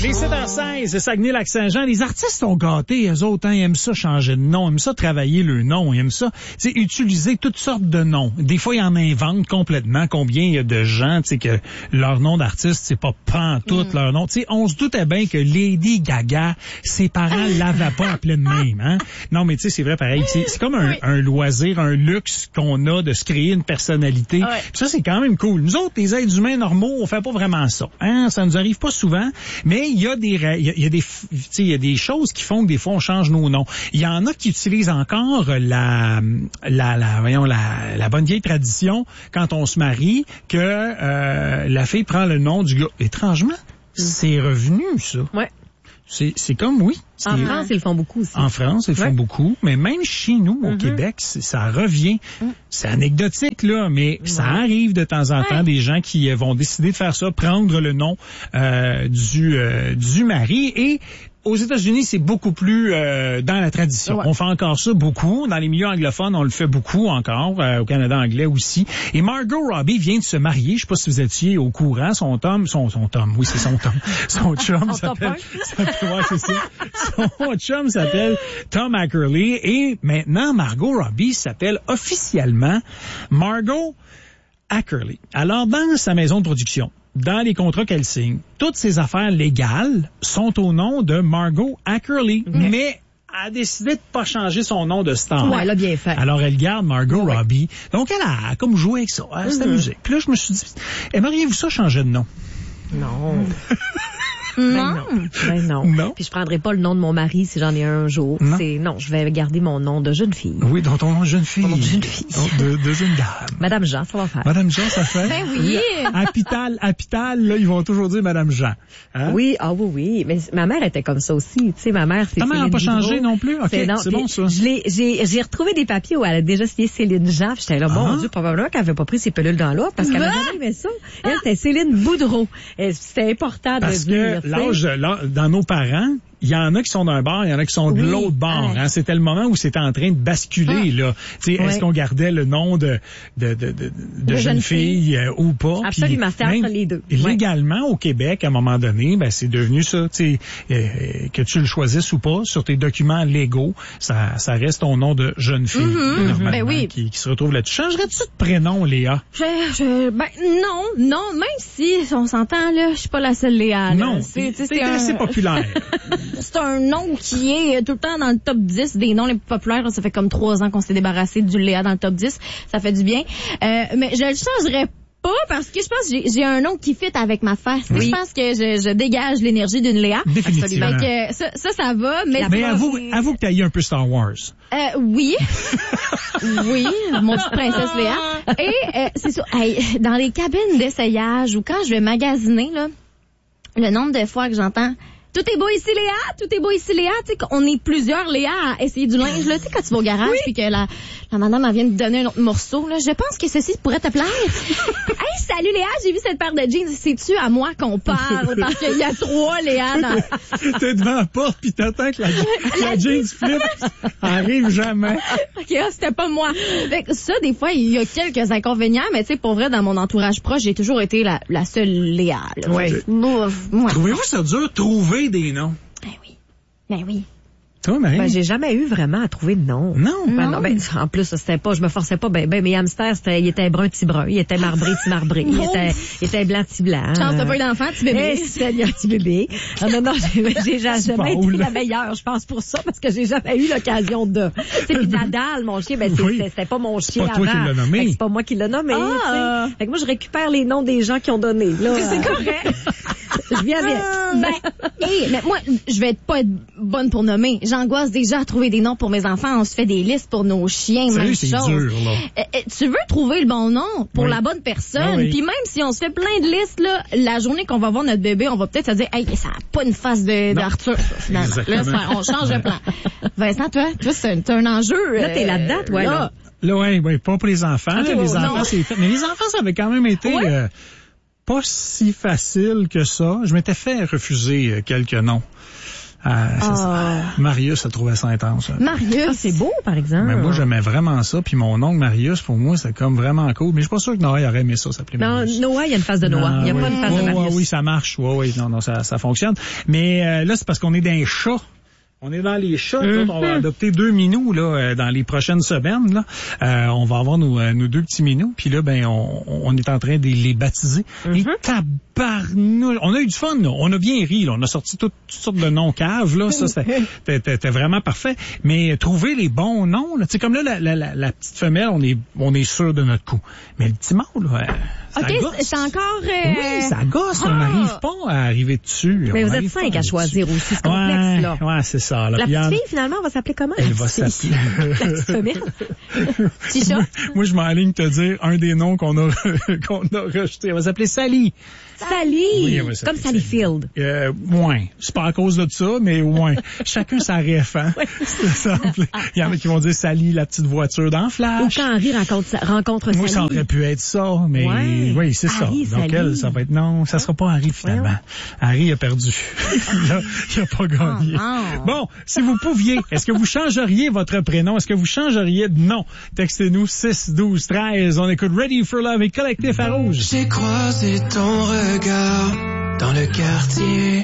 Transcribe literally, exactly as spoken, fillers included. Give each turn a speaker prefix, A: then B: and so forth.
A: Il est sept heures seize, c'est Saguenay-Lac-Saint-Jean. Les artistes sont gâtés, eux autres, hein, ils aiment ça changer de nom, ils aiment ça travailler le nom, ils aiment ça, tu sais, utiliser toutes sortes de noms. Des fois, ils en inventent complètement. Combien il y a de gens, tu sais, que leur nom d'artiste, c'est pas pantoute mm. leur nom. Tu sais, on se doutait bien que Lady Gaga, ses parents l'avaient pas appelé de même, hein. Non, mais tu sais, c'est vrai, pareil. C'est, c'est comme un, oui. un loisir, un luxe qu'on a de se créer une personnalité. Ouais. Puis ça, c'est quand même cool. Nous autres, les êtres humains normaux, on fait pas vraiment ça, hein. Ça nous arrive pas souvent, mais il y a des, il y a, il y a des, tu sais, il y a des choses qui font que des fois on change nos noms. Il y en a qui utilisent encore la, la, la, voyons, la, la bonne vieille tradition quand on se marie que euh, la fille prend le nom du gars. Étrangement, mm. c'est revenu ça.
B: Ouais.
A: C'est, c'est comme, oui. C'est,
B: en France, ils le font beaucoup aussi.
A: En France, ils le
B: ouais.
A: font beaucoup. Mais même chez nous, au mm-hmm. Québec, ça revient. Mm. C'est anecdotique, là, mais ouais. ça arrive de temps en temps, ouais. des gens qui vont décider de faire ça, prendre le nom euh, du, euh, du mari. Et aux États-Unis, c'est beaucoup plus euh, dans la tradition. Ouais. On fait encore ça beaucoup. Dans les milieux anglophones, on le fait beaucoup encore. Euh, au Canada anglais aussi. Et Margot Robbie vient de se marier. Je sais pas si vous étiez au courant. Son Tom, son, son Tom, oui, c'est son Tom. Son chum s'appelle... ouais, c'est ça. Son chum s'appelle Tom Ackerley. Et maintenant, Margot Robbie s'appelle officiellement Margot Ackerley. Alors, dans sa maison de production, dans les contrats qu'elle signe, toutes ses affaires légales sont au nom de Margot Ackerley, mmh. mais elle a décidé de pas changer son nom de star.
B: Ouais, elle a bien fait.
A: Alors, elle garde Margot ouais. Robbie. Donc, elle a comme joué avec ça. Elle s'est mmh. amusée. Puis là, je me suis dit, aimeriez-vous ça changer de nom?
B: Non.
C: Non.
B: Ben non. Ben non.
A: non.
B: Puis je prendrai pas le nom de mon mari si j'en ai un un jour.
A: Non.
B: C'est, non, je vais garder mon nom de jeune fille.
A: Oui, dans ton nom de jeune fille.
B: Mon nom de jeune fille.
A: De, de jeune dame.
B: Madame Jean, ça va faire.
A: Madame Jean, ça fait.
C: Ben oui.
A: À Pital, à Pital, là, ils vont toujours dire Madame Jean. Hein?
B: Oui, ah oui, oui. Mais ma mère était comme ça aussi. Tu sais, ma mère, c'est
A: Ta mère n'a pas
B: Boudreau.
A: changé non plus? OK, c'est, non, c'est bon, ça.
B: Je l'ai, j'ai, j'ai retrouvé des papiers où elle a déjà signé Céline Jean. J'étais là, bon
A: ah.
B: Dieu, probablement qu'elle avait pas pris ses pelules dans l'autre parce qu'elle avait jamais aimé ça. Elle, c'était Céline Boudreau. Et c'était important
A: parce
B: de dire.
A: Parce que l'âge, là, dans nos parents, il y en a qui sont d'un bord, il y en a qui sont de oui. l'autre bord. Hein. C'était le moment où c'était en train de basculer. Ah. Là. Oui. Est-ce qu'on gardait le nom de, de, de, de, de, de jeune fille, fille euh, ou pas?
B: Absolument, c'est entre les deux.
A: Légalement, ouais. au Québec, à un moment donné, ben, c'est devenu ça. Euh, que tu le choisisses ou pas, sur tes documents légaux, ça, ça reste ton nom de jeune fille,
C: mm-hmm.
A: normalement,
C: ben oui.
A: qui, qui se retrouve là-dessus. Changerais-tu de prénom, Léa?
C: Je, je, ben, non, non, même si on s'entend, là, je suis pas la seule Léa. Là.
A: Non,
C: c'est,
A: c'est,
C: c'est, c'est
A: assez
C: un...
A: populaire.
C: C'est un nom qui est tout le temps dans le top dix des noms les plus populaires. Ça fait comme trois ans qu'on s'est débarrassé du Léa dans le top dix. Ça fait du bien. Euh, mais je le changerais pas parce que je pense que j'ai, j'ai un nom qui fit avec ma face. Oui. Je pense que je, je dégage l'énergie d'une Léa.
A: Définitivement.
C: Fait que ça, ça, ça va. Mais,
A: mais avoue, avoue que t'as eu un peu Star Wars.
C: Euh, oui. oui, mon petite princesse Léa. Et euh, c'est ça. Hey, dans les cabines d'essayage ou quand je vais magasiner, là, le nombre de fois que j'entends... Tout est beau ici, Léa! Tout est beau ici, Léa! Tu sais, on est plusieurs Léa à essayer du linge, là. Tu sais, quand tu vas au garage oui. puis que la, la madame, elle vient de donner un autre morceau, là. Je pense que ceci pourrait te plaire. Hey, salut, Léa! J'ai vu cette paire de jeans. C'est-tu à moi qu'on parle? Parce qu'il y a trois Léa dans...
A: T'es devant la porte pis t'attends que la, la, la jeans flip arrive jamais.
C: OK, ah, c'était pas moi. Fait que ça, des fois, il y a quelques inconvénients, mais tu sais, pour vrai, dans mon entourage proche, j'ai toujours été la, la seule Léa, là.
B: Oui.
C: Moi, moi.
A: Trouvez-vous ça dur de trouver des noms?
C: Ben oui. Ben oui.
A: Toi, Marie?
B: Ben, j'ai jamais eu vraiment à trouver de nom.
A: Non.
B: Ben,
C: non.
B: non. Ben, en plus, c'était pas, je me forçais pas, ben, ben, mes hamsters, c'était, il était brun, petit brun. Il était marbré, petit marbré. Il était, il était blanc, petit blanc.
C: Chance t'as pas eu d'enfant, petit bébé.
B: C'était un petit bébé. Non, non, non, j'ai, j'ai jamais été la meilleure, je pense, pour ça, parce que j'ai jamais eu l'occasion de. Tu sais, pis Nadal, mon chien, ben, oui. c'était, c'était pas mon chien
A: avant. C'est pas toi qui l'as nommé.
B: C'est pas moi qui l'ai nommé,
C: ah.
B: tu sais. Fait que moi, je récupère les noms des gens qui ont donné, là.
C: C'est correct.
B: Je viens avec.
C: Ben, hey, mais moi, je vais pas être bonne pour nommer. J'angoisse déjà à trouver des noms pour mes enfants. On se fait des listes pour nos chiens,
A: Salut,
C: même
A: c'est
C: chose.
A: dur, là.
C: Euh, euh, tu veux trouver le bon nom pour
A: oui.
C: la bonne personne.
A: Ah oui.
C: Puis même si on se fait plein de listes, là, la journée qu'on va voir notre bébé, on va peut-être se dire, hey, ça a pas une face de, d'Arthur, finalement. Là, on change de plan. Vincent, toi, toi, c'est, c'est un enjeu.
B: Là, t'es là-dedans, toi, là. là.
A: Là, ouais, ouais, pas pour les enfants.
C: Okay,
A: là, les
C: oh,
A: enfants,
C: non.
A: c'est fait. Mais les enfants, ça avait quand même été
C: ouais.
A: euh, pas si facile que ça. Je m'étais fait refuser euh, quelques noms. Euh, c'est
B: Oh.
A: ça. Marius a trouvé ça intense. Hein.
C: Marius.
B: Ah, c'est beau, par exemple.
A: Mais moi, j'aimais vraiment ça. Puis mon oncle Marius, pour moi, c'est comme vraiment cool. Mais je suis pas sûr que Noah aurait aimé ça, s'appeler
B: Non,
A: Marius.
B: Noah, il y a une face de Noah.
A: Non,
B: Il n'y a
A: oui.
B: pas une face
A: Ouais,
B: de Marius.
A: ouais, oui, ça marche. Oui, oui, non, non, ça, ça fonctionne. Mais euh, là, c'est parce qu'on est dans les chats. On est dans les chats. Mm-hmm. On va adopter deux minous là euh, dans les prochaines semaines. Là, euh, on va avoir nos, euh, nos deux petits minous. Puis là, ben, on, on est en train de les baptiser. Mm-hmm. Et tabarnouche, on a eu du fun. Là. On a bien ri. Là. On a sorti toutes, toutes sortes de noms caves. Là, ça, c'était, c'était, c'était vraiment parfait. Mais trouver les bons noms. Tu sais, comme là, la, la, la, la petite femelle, on est, on est sûr de notre coup. Mais le petit mâle, là, ça
C: OK,
A: gosse.
C: c'est encore... Euh...
A: Oui, ça gosse.
C: Ah.
A: On n'arrive pas à arriver dessus.
B: Mais
A: on
B: vous êtes cinq à choisir aussi. C'est complexe,
A: ouais,
B: là.
A: Ouais, c'est ça. Là.
B: La
A: Puis
B: petite
A: en...
B: fille, finalement, va s'appeler comment?
A: Elle va s'appeler...
B: La petite femelle.
C: Petit chat.
A: Moi, moi, je m'enligne te dire un des noms qu'on a, qu'on a rejeté. Elle va s'appeler Sally.
B: Sally!
A: Oui, elle va s'appeler
B: Comme Sally Field.
A: Euh, ouais. C'est pas à cause de ça, mais ouais. Chacun sa ref, hein. C'est ça. Il y en a qui vont dire Sally, la petite voiture dans
B: Ou
A: Flash.
B: quand Henri rencontre, rencontre Sally.
A: Moi, ça aurait pu être ça, mais
B: Ouais.
A: oui, c'est
B: Harry,
A: ça. Donc,
B: Sally.
A: elle, ça va être non, ça sera pas Harry finalement. Harry a perdu. il, a, il a pas gagné.
C: Oh,
A: bon, si vous pouviez, est-ce que vous changeriez votre prénom? Est-ce que vous changeriez de nom? Textez-nous six douze treize. On écoute Ready for Love et Collectif à Rouge.
D: J'ai croisé ton regard dans le quartier.